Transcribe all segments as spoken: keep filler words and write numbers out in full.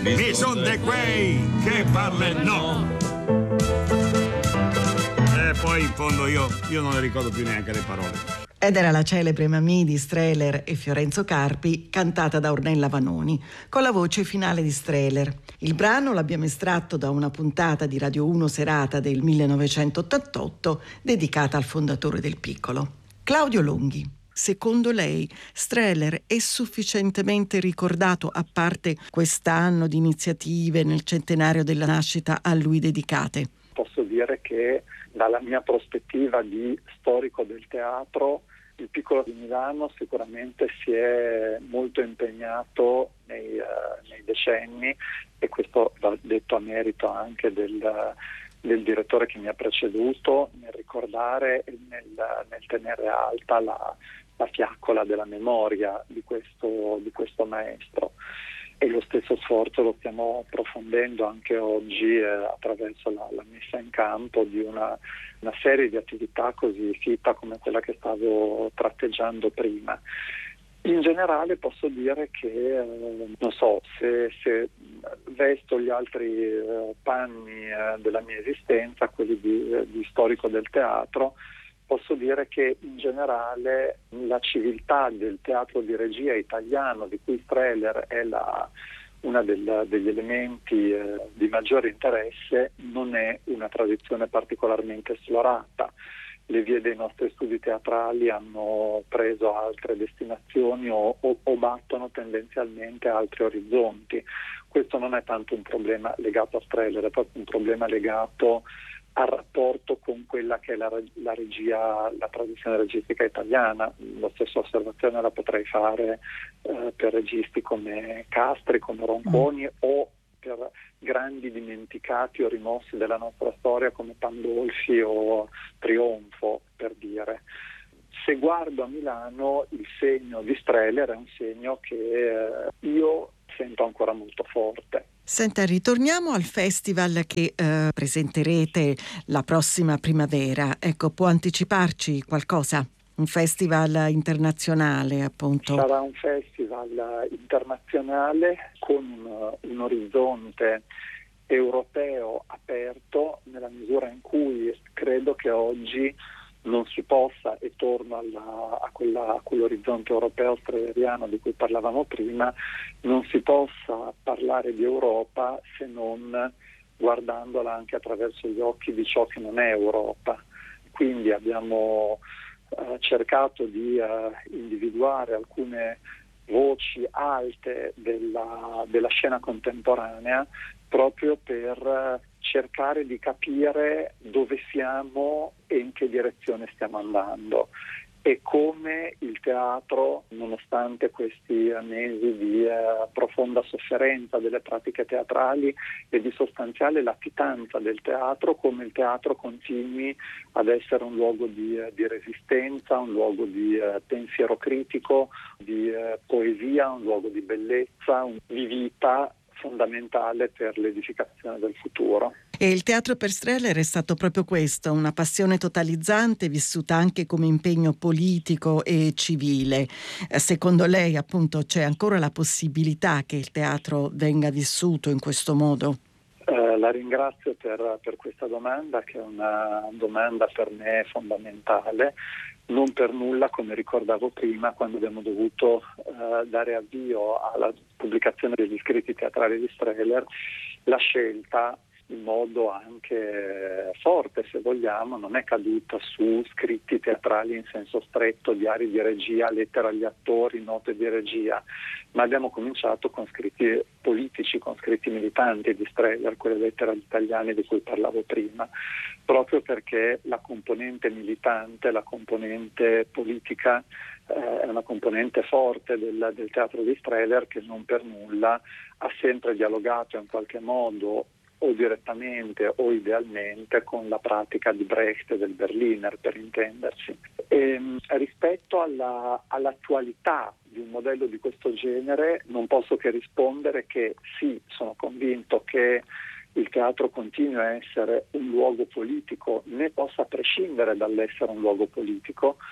Mi son de quei che parlano. E poi in fondo io, io non le ricordo più neanche le parole. Ed era la celebre Mamì di Strehler e Fiorenzo Carpi, cantata da Ornella Vanoni, con la voce finale di Strehler. Il brano l'abbiamo estratto da una puntata di Radio uno Serata del millenovecentottantotto, dedicata al fondatore del Piccolo. Claudio Longhi, secondo lei Strehler è sufficientemente ricordato, a parte quest'anno di iniziative nel centenario della nascita a lui dedicate? Posso dire che dalla mia prospettiva di storico del teatro, il Piccolo di Milano sicuramente si è molto impegnato nei, uh, nei decenni, e questo va detto a merito anche del, del direttore che mi ha preceduto, nel ricordare e nel, nel tenere alta la, la fiaccola della memoria di questo, di questo maestro. E lo stesso sforzo lo stiamo approfondendo anche oggi eh, attraverso la, la messa in campo di una, una serie di attività così fitta come quella che stavo tratteggiando prima. In generale posso dire che, eh, non so, se, se vesto gli altri eh, panni eh, della mia esistenza, quelli di, eh, di storico del teatro, posso dire che in generale la civiltà del teatro di regia italiano, di cui Strehler è la, una del, degli elementi eh, di maggiore interesse, non è una tradizione particolarmente esplorata. Le vie dei nostri studi teatrali hanno preso altre destinazioni o, o, o battono tendenzialmente altri orizzonti. Questo non è tanto un problema legato a Strehler, è proprio un problema legato al rapporto con quella che è la, la regia, la tradizione registica italiana. La stessa osservazione la potrei fare eh, per registi come Castri, come Ronconi, mm. o per grandi dimenticati o rimossi della nostra storia come Pandolfi o Trionfo, per dire. Se guardo a Milano, il segno di Strehler è un segno che eh, io sento ancora molto forte. Senta, ritorniamo al festival che eh, presenterete la prossima primavera. Ecco, può anticiparci qualcosa? Un festival internazionale, appunto. Sarà un festival internazionale con un, un orizzonte europeo aperto, nella misura in cui credo che oggi non si possa, e torno alla, a, quella, a quell'orizzonte europeo strehleriano di cui parlavamo prima, non si possa parlare di Europa se non guardandola anche attraverso gli occhi di ciò che non è Europa. Quindi abbiamo eh, cercato di eh, individuare alcune voci alte della, della scena contemporanea, proprio per cercare di capire dove siamo e in che direzione stiamo andando, e come il teatro, nonostante questi mesi di eh, profonda sofferenza delle pratiche teatrali e di sostanziale latitanza del teatro, come il teatro continui ad essere un luogo di, eh, di resistenza, un luogo di eh, pensiero critico, di eh, poesia, un luogo di bellezza, un, di vita fondamentale per l'edificazione del futuro. E il teatro per Strehler è stato proprio questo, una passione totalizzante vissuta anche come impegno politico e civile. Secondo lei, appunto, c'è ancora la possibilità che il teatro venga vissuto in questo modo? Eh, la ringrazio per, per questa domanda, che è una domanda per me fondamentale. Non per nulla, come ricordavo prima, quando abbiamo dovuto eh, dare avvio alla pubblicazione degli scritti teatrali di Strehler, la scelta, in modo anche forte se vogliamo, non è caduta su scritti teatrali in senso stretto, diari di regia, lettere agli attori, note di regia, ma abbiamo cominciato con scritti politici, con scritti militanti di Strehler, quelle lettere agli italiani di cui parlavo prima, proprio perché la componente militante, la componente politica eh, è una componente forte del, del teatro di Strehler, che non per nulla ha sempre dialogato in qualche modo, o direttamente o idealmente, con la pratica di Brecht e del Berliner, per intenderci. E, rispetto alla, all'attualità di un modello di questo genere, non posso che rispondere che sì, sono convinto che il teatro continui a essere un luogo politico, né possa prescindere dall'essere un luogo politico,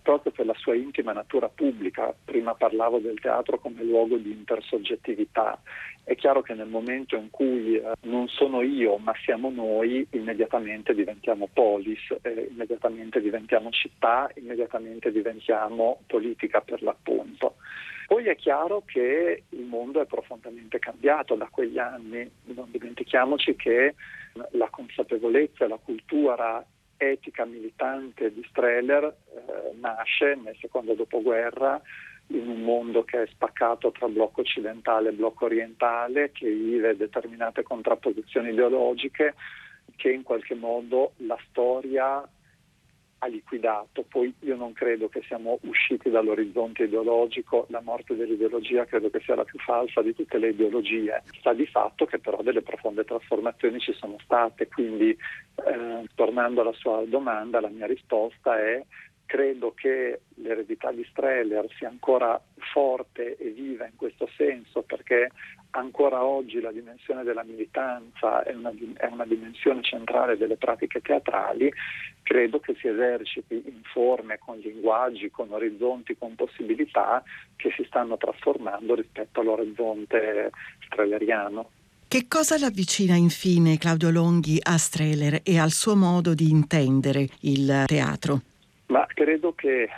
proprio per la sua intima natura pubblica. Prima parlavo del teatro come luogo di intersoggettività. È chiaro che nel momento in cui eh, non sono io ma siamo noi, immediatamente diventiamo polis, eh, immediatamente diventiamo città, immediatamente diventiamo politica per l'appunto. Poi è chiaro che il mondo è profondamente cambiato da quegli anni. Non dimentichiamoci che la consapevolezza e la cultura etica militante di Strehler eh, nasce nel secondo dopoguerra in un mondo che è spaccato tra blocco occidentale e blocco orientale, che vive determinate contrapposizioni ideologiche che in qualche modo la storia ha liquidato. Poi io non credo che siamo usciti dall'orizzonte ideologico, la morte dell'ideologia credo che sia la più falsa di tutte le ideologie. Sta di fatto che però delle profonde trasformazioni ci sono state, quindi eh, tornando alla sua domanda, la mia risposta è: credo che l'eredità di Strehler sia ancora forte e viva in questo senso, perché ancora oggi la dimensione della militanza è una, è una dimensione centrale delle pratiche teatrali. Credo che si eserciti in forme, con linguaggi, con orizzonti, con possibilità che si stanno trasformando rispetto all'orizzonte strehleriano. Che cosa l'avvicina infine Claudio Longhi a Strehler e al suo modo di intendere il teatro? Ma credo che eh,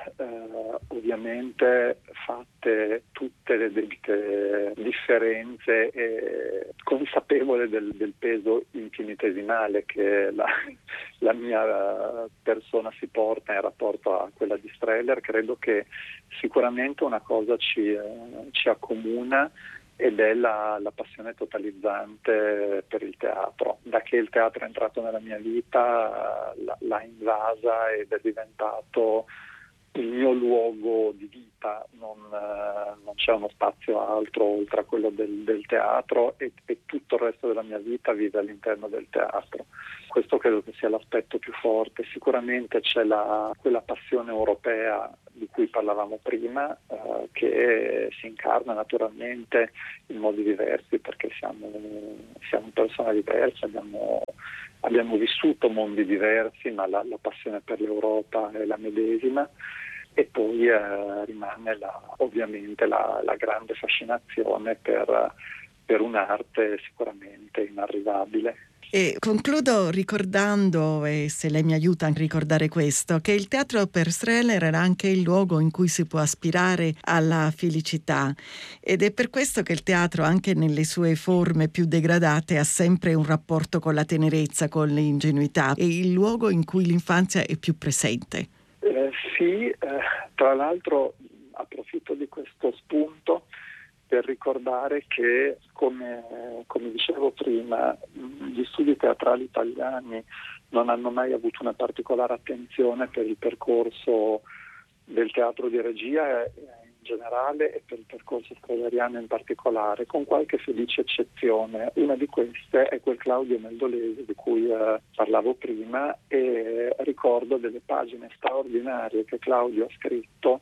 ovviamente, fatte tutte le debite differenze e consapevole del, del peso infinitesimale che la, la mia persona si porta in rapporto a quella di Strehler, credo che sicuramente una cosa ci, eh, ci accomuna, ed è la, la passione totalizzante per il teatro. Da che il teatro è entrato nella mia vita la, l'ha invasa ed è diventato il mio luogo di vita, non, eh, non c'è uno spazio altro oltre a quello del, del teatro, e, e tutto il resto della mia vita vive all'interno del teatro. Questo credo che sia l'aspetto più forte. Sicuramente c'è la, quella passione europea di cui parlavamo prima, eh, che si incarna naturalmente in modi diversi, perché siamo, siamo persone diverse, abbiamo, abbiamo vissuto mondi diversi, ma la, la passione per l'Europa è la medesima. E poi eh, rimane la, ovviamente la, la grande fascinazione per, per un'arte sicuramente inarrivabile. E concludo ricordando, e se lei mi aiuta a ricordare questo, che il teatro per Strehler era anche il luogo in cui si può aspirare alla felicità, ed è per questo che il teatro, anche nelle sue forme più degradate, ha sempre un rapporto con la tenerezza, con l'ingenuità, è il luogo in cui l'infanzia è più presente. Eh, sì, eh, tra l'altro approfitto di questo spunto per ricordare che, come, come dicevo prima, gli studi teatrali italiani non hanno mai avuto una particolare attenzione per il percorso del teatro di regia in generale e per il percorso strehleriano in particolare, con qualche felice eccezione. Una di queste è quel Claudio Meldolesi di cui eh, parlavo prima, e ricordo delle pagine straordinarie che Claudio ha scritto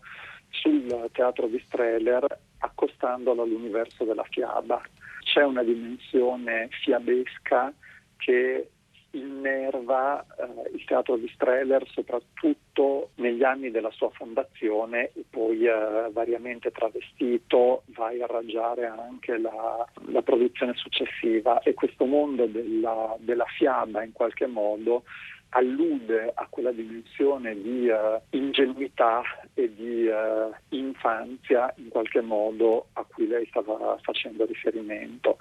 sul teatro di Strehler, accostandolo all'universo della fiaba. C'è una dimensione fiabesca che innerva eh, il teatro di Strehler, soprattutto negli anni della sua fondazione, e poi eh, variamente travestito va a irraggiare anche la, la produzione successiva. E questo mondo della, della fiaba in qualche modo allude a quella dimensione di uh, ingenuità e di uh, infanzia in qualche modo a cui lei stava facendo riferimento.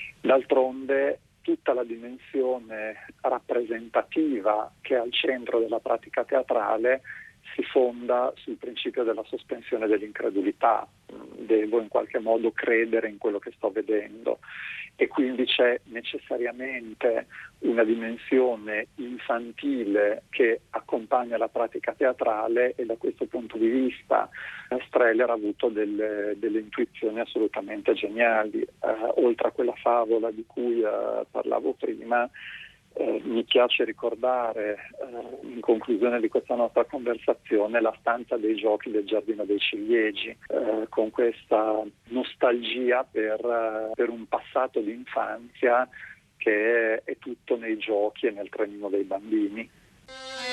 D'altronde tutta la dimensione rappresentativa che è al centro della pratica teatrale si fonda sul principio della sospensione dell'incredulità. Devo in qualche modo credere in quello che sto vedendo, e quindi c'è necessariamente una dimensione infantile che accompagna la pratica teatrale, e da questo punto di vista Strehler ha avuto delle, delle intuizioni assolutamente geniali. Uh, oltre a quella favola di cui uh, parlavo prima, Eh, mi piace ricordare eh, in conclusione di questa nostra conversazione la stanza dei giochi del Giardino dei Ciliegi, eh, con questa nostalgia per, eh, per un passato di infanzia che è, è tutto nei giochi e nel trenino dei bambini.